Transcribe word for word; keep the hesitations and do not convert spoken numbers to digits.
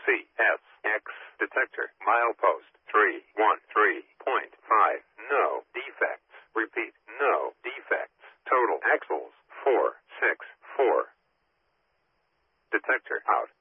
C S X detector milepost three one three point five. No defects. Repeat, no defects. Total axles four six four. Detector out.